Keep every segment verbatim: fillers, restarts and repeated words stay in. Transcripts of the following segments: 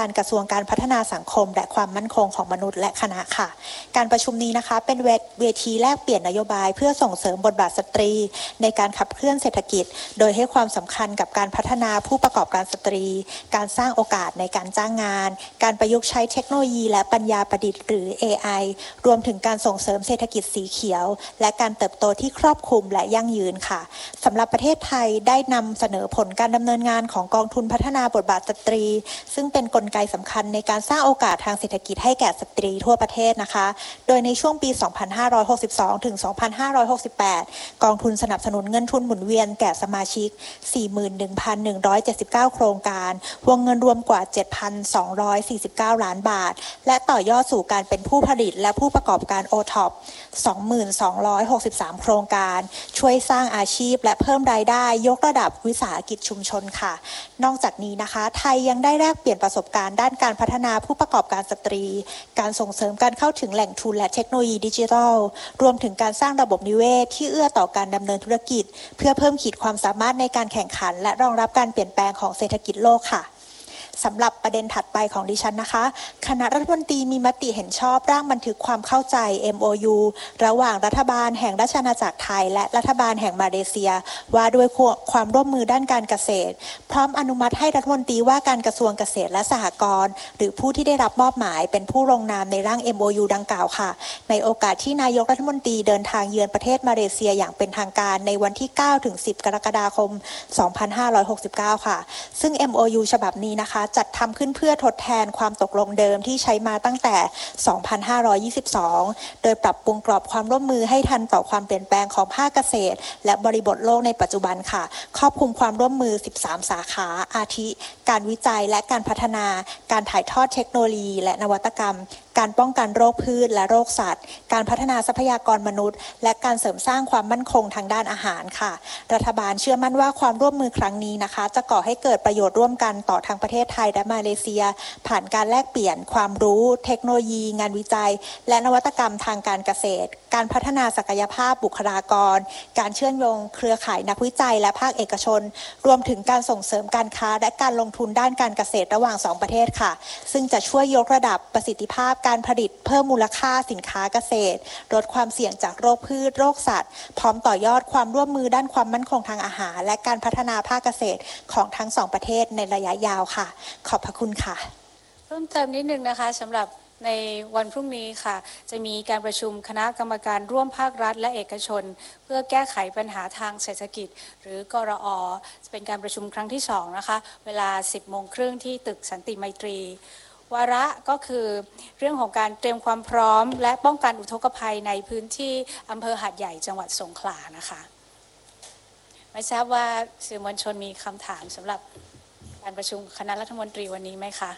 การกระทรวงการพัฒนาสังคมและความมั่นคงของมนุษย์และคณะค่ะการประชุมนี้นะคะเป็นเวทีแลกเปลี่ยนนโยบายเพื่อส่งเสริมบทบาทสตรีในการขับเคลื่อนเศรษฐกิจโดยให้ความสำคัญกับการพัฒนาผู้ประกอบการสตรีการสร้างโอกาสในการจ้างงานการประยุกต์ใช้เทคโนโลยีและปัญญาประดิษฐ์หรือ เอ ไอ รวมถึงการส่งเสริมเศรษฐกิจสีเขียวและการเติบโตที่ครอบคลุมและยั่งยืนค่ะสำหรับประเทศไทยได้นำเสนอผลการดำเนินงานของกองทุนพัฒนาบทบาทสตรีซึ่งเป็นกลไกสำคัญในการสร้างโอกาสทางเศรษฐกิจให้แก่สตรีทั่วประเทศนะคะโดยในช่วงปี สองพันห้าร้อยหกสิบสอง ถึง สองพันห้าร้อยหกสิบแปด กองทุนสนับสนุนเงินทุนหมุนเวียนแก่สมาชิก สี่หมื่นหนึ่งพันหนึ่งร้อยเจ็ดสิบเก้า โครงการวงเงินรวมกว่า เจ็ดพันสองร้อยสี่สิบเก้า ล้านบาทและต่อยอดสู่การเป็นผู้ผลิตและผู้ประกอบการ โอ ท็อป สองพันสองร้อยหกสิบสาม โครงการช่วยสร้างอาชีพและเพิ่มรายได้ยกระดับวิสาหกิจชุมชนค่ะนอกจากนี้นะคะไทยยังได้แลกเปลี่ยนประสบการณ์ด้านการพัฒนาผู้ประกอบการสตรีการส่งเสริมการเข้าถึงแหล่งทุนและเทคโนโลยีดิจิทัลรวมถึงการสร้างระบบนิเวศที่เอื้อต่อการดำเนินธุรกิจเพื่อเพิ่มขีดความสามารถในการแข่งขันและรองรับการเปลี่ยนแปลงของเศรษฐกิจโลกค่ะสำหรับประเด็นถัดไปของดิฉันนะคะคณะรัฐมนตรีมีมติเห็นชอบร่างบันทึกความเข้าใจ เอ็ม โอ ยู ระหว่างรัฐบาลแห่งราชอาณาจักรไทยและรัฐบาลแห่งมาเลเซียว่าด้วยความร่วมมือด้านการเกษตรพร้อมอนุมัติให้รัฐมนตรีว่าการกระทรวงเกษตรและสหกรณ์หรือผู้ที่ได้รับมอบหมายเป็นผู้ลงนามในร่าง เอ็ม โอ ยู ดังกล่าวค่ะในโอกาสที่นายกรัฐมนตรีเดินทางเยือนประเทศมาเลเซียอย่างเป็นทางการในวันที่ เก้าถึงสิบ กรกฎาคม สองพันห้าร้อยหกสิบเก้า ค่ะซึ่ง เอ็ม โอ ยู ฉบับนี้นะคะจัดทำขึ้นเพื่อทดแทนความตกลงเดิมที่ใช้มาตั้งแต่ สองพันห้าร้อยยี่สิบสอง โดยปรับปรุงกรอบความร่วมมือให้ทันต่อความเปลี่ยนแปลงของภาคเกษตรและบริบทโลกในปัจจุบันค่ะครอบคลุมความร่วมมือ สิบสาม สาขาอาทิ การวิจัยและการพัฒนาการถ่ายทอดเทคโนโลยีและนวัตกรรมการป้องกันโรคพืชและโรคสัตว์การพัฒนาทรัพยากรมนุษย์และการเสริมสร้างความมั่นคงทางด้านอาหารค่ะรัฐบาลเชื่อมั่นว่าความร่วมมือครั้งนี้นะคะจะก่อให้เกิดประโยชน์ร่วมกันต่อทั้งประเทศไทยและมาเลเซียผ่านการแลกเปลี่ยนความรู้เทคโนโลยีงานวิจัยและนวัตกรรมทางการเกษตรการพัฒนาศักยภาพบุคลากรการเชื่อมโยงเครือข่ายนักวิจัยและภาคเอกชนรวมถึงการส่งเสริมการค้าและการลงทุนด้านการเกษตรระหว่างสองประเทศค่ะซึ่งจะช่วยยกระดับประสิทธิภาพการผลิตเพิ่มมูลค่าสินค้าเกษตรลดความเสี่ยงจากโรคพืชโรคสัตว์พร้อมต่อยอดความร่วมมือด้านความมั่นคงทางอาหารและการพัฒนาภาคเกษตรของทั้งสองประเทศในระยะยาวค่ะขอบพระคุณค่ะเพิ่มเติมนิดนึงนะคะสำหรับในวันพรุ่งนี้ค่ะจะมีการประชุมคณะกรรมการร่วมภาครัฐและเอกชนเพื่อแก้ไขปัญหาทางเศรษฐกิจหรือกรอ.จะเป็นการประชุมครั้งที่สองนะคะเวลา สิบโมงครึ่งที่ตึกสันติไมตรีวาระก็คือเรื่องของการเตรียมความพร้อมและป้องกันอุทกภัยในพื้นที่อำเภอหาดใหญ่จังหวัดสงขลานะคะไม่ทราบว่าสื่อมวลชนมีคำถามสำหรับการประชุมคณะรัฐมนตรีวันนี้ไหมคะ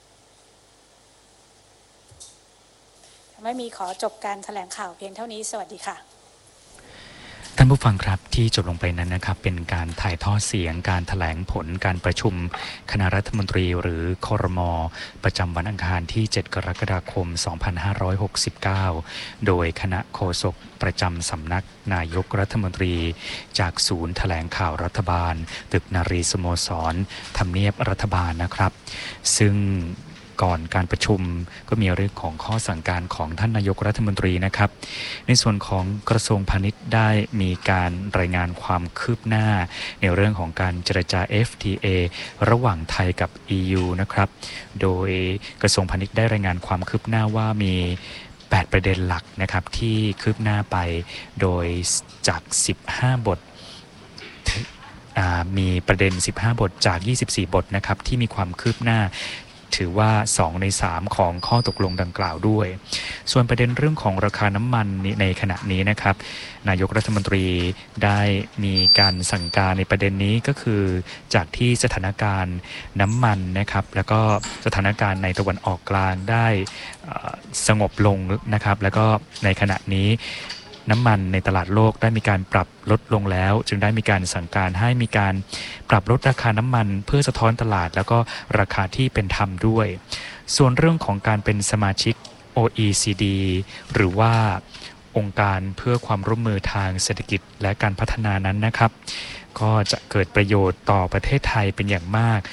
ถ้าไม่มีขอจบการแถลงข่าวเพียงเท่านี้สวัสดีค่ะท่านผู้ฟังครับที่จบลงไปนั้นนะครับเป็นการถ่ายทอดเสียงการแถลงผลการประชุมคณะรัฐมนตรีหรือครม.ประจำวันอังคารที่เจ็ดกรกฎาคมสองพันห้าร้อยหกสิบเก้าโดยคณะโฆษกประจำสำนักนายกรัฐมนตรีจากศูนย์แถลงข่าวรัฐบาลตึกนารีสโมสรทำเนียบรัฐบาลนะครับซึ่งก่อนการประชุมก็มีเรื่องของข้อสั่งการของท่านนายกรัฐมนตรีนะครับในส่วนของกระทรวงพาณิชย์ได้มีการรายงานความคืบหน้าในเรื่องของการเจรจา เอฟ ที เอ ระหว่างไทยกับ อี ยู นะครับโดยกระทรวงพาณิชย์ได้รายงานความคืบหน้าว่ามีแปดประเด็นหลักนะครับที่คืบหน้าไปโดยจากสิบห้าบทมีประเด็นสิบห้าบทจากยี่สิบสี่บทนะครับที่มีความคืบหน้าถือว่าสองในสามของข้อตกลงดังกล่าวด้วยส่วนประเด็นเรื่องของราคาน้ำมันในขณะนี้นะครับนายกรัฐมนตรีได้มีการสั่งการในประเด็นนี้ก็คือจากที่สถานการณ์น้ำมันนะครับแล้วก็สถานการณ์ในตะวันออกกลางได้สงบลงนะครับแล้วก็ในขณะนี้น้ำมันในตลาดโลกได้มีการปรับลดลงแล้วจึงได้มีการสั่งการให้มีการปรับลดราคาน้ำมันเพื่อสะท้อนตลาดแล้วก็ราคาที่เป็นธรรมด้วยส่วนเรื่องของการเป็นสมาชิก โอ อี ซี ดี หรือว่าองค์การเพื่อความร่วมมือทางเศรษฐกิจและการพัฒนานั้นนะครับก็จะเกิดประโยชน์ต่อประเทศไทยเป็นอย่างมาก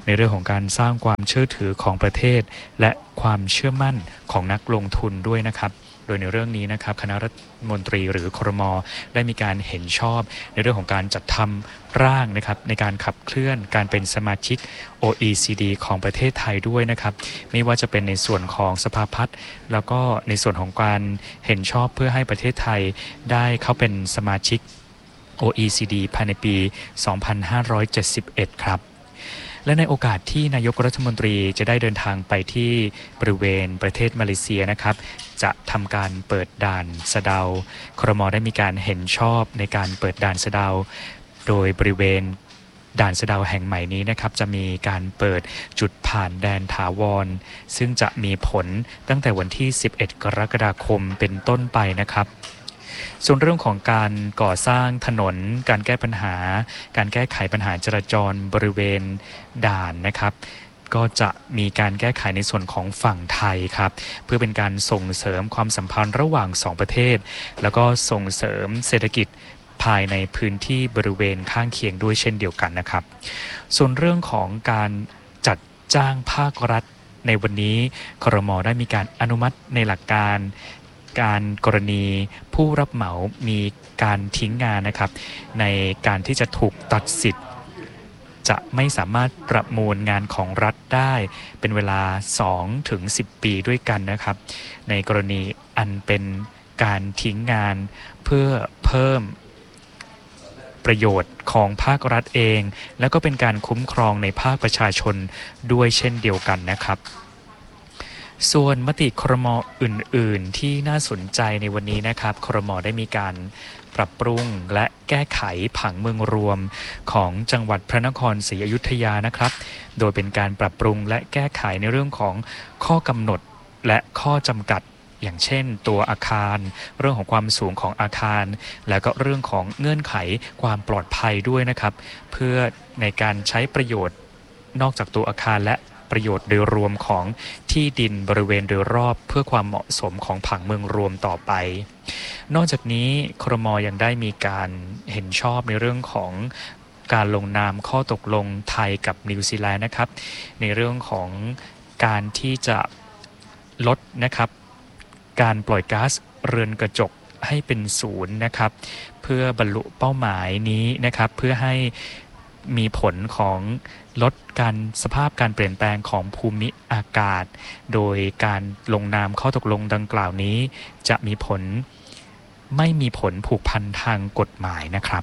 ในเรื่องของการสร้างความเชื่อถือของประเทศและความเชื่อมั่นของนักลงทุนด้วยนะครับโดยในเรื่องนี้นะครับคณะรัฐมนตรีหรือครม.ได้มีการเห็นชอบในเรื่องของการจัดทำร่างนะครับในการขับเคลื่อนการเป็นสมาชิก โอ อี ซี ดี ของประเทศไทยด้วยนะครับไม่ว่าจะเป็นในส่วนของสภาพัฒน์แล้วก็ในส่วนของการเห็นชอบเพื่อให้ประเทศไทยได้เข้าเป็นสมาชิก โอ อี ซี ดี ภายในปี สองพันห้าร้อยเจ็ดสิบเอ็ด ครับและในโอกาสที่นายกรัฐมนตรีจะได้เดินทางไปที่บริเวณประเทศมาเลเซียนะครับจะทำการเปิดด่านสะเดาครม.ได้มีการเห็นชอบในการเปิดด่านสะเดาโดยบริเวณด่านสะเดาแห่งใหม่นี้นะครับจะมีการเปิดจุดผ่านแดนถาวรซึ่งจะมีผลตั้งแต่วันที่สิบเอ็ดกรกฎาคมเป็นต้นไปนะครับส่วนเรื่องของการก่อสร้างถนนการแก้ปัญหาการแก้ไขปัญหาจราจรบริเวณด่านนะครับก็จะมีการแก้ไขในส่วนของฝั่งไทยครับเพื่อเป็นการส่งเสริมความสัมพันธ์ระหว่างสองประเทศแล้วก็ส่งเสริมเศรษฐกิจภายในพื้นที่บริเวณข้างเคียงด้วยเช่นเดียวกันนะครับส่วนเรื่องของการจัดจ้างภาครัฐในวันนี้ครม.ได้มีการอนุมัติในหลักการการกรณีผู้รับเหมามีการทิ้งงานนะครับในการที่จะถูกตัดสิทธิ์จะไม่สามารถประมูลงานของรัฐได้เป็นเวลา สองถึงสิบ ปีด้วยกันนะครับในกรณีอันเป็นการทิ้งงานเพื่อเพิ่มประโยชน์ของภาครัฐเองแล้วก็เป็นการคุ้มครองในภาคประชาชนด้วยเช่นเดียวกันนะครับส่วนมติครม.อื่นๆที่น่าสนใจในวันนี้นะครับครม.ได้มีการปรับปรุงและแก้ไขผังเมืองรวมของจังหวัดพระนครศรีอยุธยานะครับโดยเป็นการปรับปรุงและแก้ไขในเรื่องของข้อกำหนดและข้อจำกัดอย่างเช่นตัวอาคารเรื่องของความสูงของอาคารแล้วก็เรื่องของเงื่อนไขความปลอดภัยด้วยนะครับเพื่อในการใช้ประโยชน์นอกจากตัวอาคารและประโยชน์โดยรวมของที่ดินบริเวณโดยรอบเพื่อความเหมาะสมของผังเมืองรวมต่อไปนอกจากนี้ครม.ยังได้มีการเห็นชอบในเรื่องของการลงนามข้อตกลงไทยกับนิวซีแลนด์นะครับในเรื่องของการที่จะลดนะครับการปล่อยก๊าซเรือนกระจกให้เป็นศูนย์นะครับเพื่อบรรลุเป้าหมายนี้นะครับเพื่อให้มีผลของลดการสภาพการเปลี่ยนแปลงของภูมิอากาศโดยการลงนามข้อตกลงดังกล่าวนี้จะมีผลไม่มีผลผูกพันทางกฎหมายนะครับ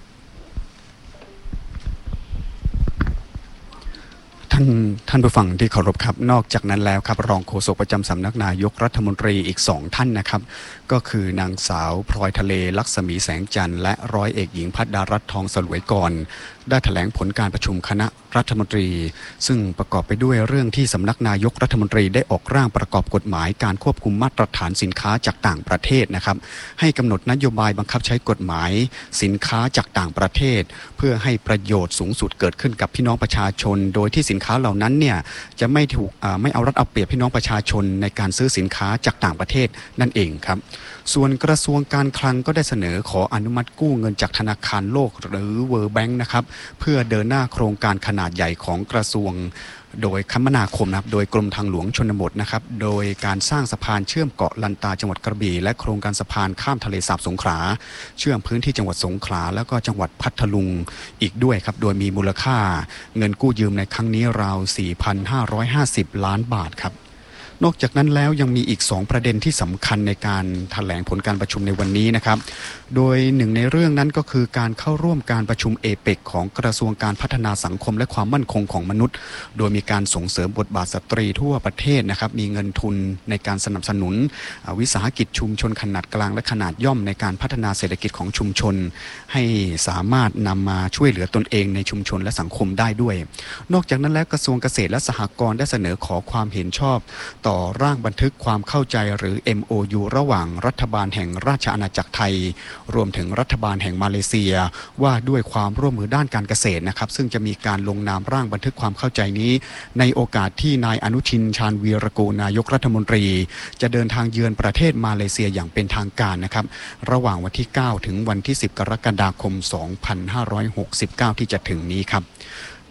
ท่านท่านผู้ฟังที่เคารพครับนอกจากนั้นแล้วครับรองโฆษกประจำสำนักนายกรัฐมนตรีอีกสองท่านนะครับก็คือนางสาวพลอยทะเลลักษมีแสงจันทร์และร้อยเอกหญิงพัดดารัตน์ทองสลวยกรได้แถลงผลการประชุมคณะรัฐมนตรีซึ่งประกอบไปด้วยเรื่องที่สำนักนายกรัฐมนตรีได้ออกร่างประกอบกฎหมายการควบคุมมาตรฐานสินค้าจากต่างประเทศนะครับให้กำหนดนโยบายบังคับใช้กฎหมายสินค้าจากต่างประเทศเพื่อให้ประโยชน์สูงสุดเกิดขึ้นกับพี่น้องประชาชนโดยที่สินค้าเหล่านั้นเนี่ยจะไม่ถูกไม่เอารัดเอาเปรียบพี่น้องประชาชนในการซื้อสินค้าจากต่างประเทศนั่นเองครับส่วนกระทรวงการคลังก็ได้เสนอขออนุมัติกู้เงินจากธนาคารโลกหรือ World Bank นะครับเพื่อเดินหน้าโครงการขนาดใหญ่ของกระทรวงโดยคมนาคมนะครับโดยกรมทางหลวงชนบทนะครับโดยการสร้างสะพานเชื่อมเกาะลันตาจังหวัดกระบี่และโครงการสะพานข้ามทะเลสาบสงขลาเชื่อมพื้นที่จังหวัดสงขลาแล้วก็จังหวัดพัทลุงอีกด้วยครับโดยมีมูลค่าเงินกู้ยืมในครั้งนี้ราว สี่พันห้าร้อยห้าสิบ ล้านบาทครับนอกจากนั้นแล้วยังมีอีกสองประเด็นที่สำคัญในการแถลงผลการประชุมในวันนี้นะครับโดยหนึ่งในเรื่องนั้นก็คือการเข้าร่วมการประชุมเอเปกของกระทรวงการพัฒนาสังคมและความมั่นคงของมนุษย์โดยมีการส่งเสริมบทบาทสตรีทั่วประเทศนะครับมีเงินทุนในการสนับสนุนวิสาหกิจชุมชนขนาดกลางและขนาดย่อมในการพัฒนาเศรษฐกิจของชุมชนให้สามารถนำมาช่วยเหลือตนเองในชุมชนและสังคมได้ด้วยนอกจากนั้นแล้วกระทรวงเกษตรและสหกรณ์ได้เสนอขอความเห็นชอบต่อร่างบันทึกความเข้าใจหรือ เอ็ม โอ ยู ระหว่างรัฐบาลแห่งราชอาณาจักรไทยรวมถึงรัฐบาลแห่งมาเลเซียว่าด้วยความร่วมมือด้านการเกษตรนะครับซึ่งจะมีการลงนามร่างบันทึกความเข้าใจนี้ในโอกาสที่นายอนุทินชาญวีรกูลนายกรัฐมนตรีจะเดินทางเยือนประเทศมาเลเซียอย่างเป็นทางการนะครับระหว่างวันที่เก้าถึงวันที่สิบกรกฎาคมสองพันห้าร้อยหกสิบเก้าที่จะถึงนี้ครับ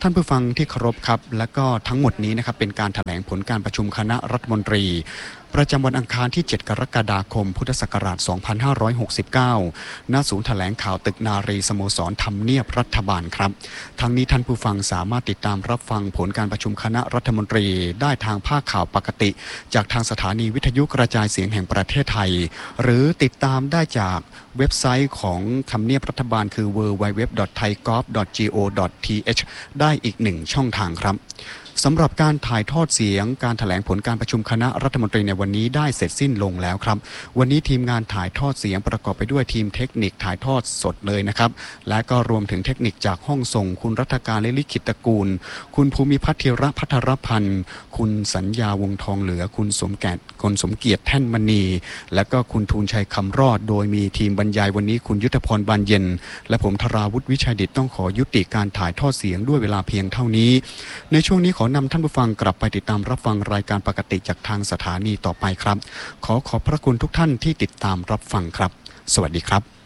ท่านผู้ฟังที่เคารพครับและก็ทั้งหมดนี้นะครับเป็นการแถลงผลการประชุมคณะรัฐมนตรีประจำวันอังคารที่เจ็ดกรกฎาคมพุทธศักราชสองพันห้าร้อยหกสิบเก้าณศูนย์แถลงข่าวตึกนารีสโมสรทำเนียบรัฐบาลครับทั้งนี้ท่านผู้ฟังสามารถติดตามรับฟังผลการประชุมคณะรัฐมนตรีได้ทางภาคข่าวปกติจากทางสถานีวิทยุกระจายเสียงแห่งประเทศไทยหรือติดตามได้จากเว็บไซต์ของทำเนียบรัฐบาลคือ ดับเบิลยู ดับเบิลยู ดับเบิลยู ดอท ไทยกอล์ฟ ดอท จี โอ ดอท ที เอช ได้อีกหนึ่งช่องทางครับสำหรับการถ่ายทอดเสียงการแถลงผลการประชุมคณะรัฐมนตรีในวันนี้ได้เสร็จสิ้นลงแล้วครับวันนี้ทีมงานถ่ายทอดเสียงประกอบไปด้วยทีมเทคนิคถ่ายทอดสดเลยนะครับและก็รวมถึงเทคนิคจากห้องส่งคุณรัฐการและลิขิตตระกูลคุณภูมิพัฒน์ธีระพัทรพันธ์คุณสัญญาวงทองเหลือคุณสมแก่คุณสมเกียรติแท่นมณีและก็คุณทูลชัยคำรอดโดยมีทีมบรรยายวันนี้คุณยุทธพรบานเย็นและผมธราวุฒิวิชัยดิตต้องขอยุติการถ่ายทอดเสียงด้วยเวลาเพียงเท่านี้ในช่วงนี้ขอนำท่านผู้ฟังกลับไปติดตามรับฟังรายการปกติจากทางสถานีต่อไปครับขอขอบพระคุณทุกท่านที่ติดตามรับฟังครับสวัสดีครับ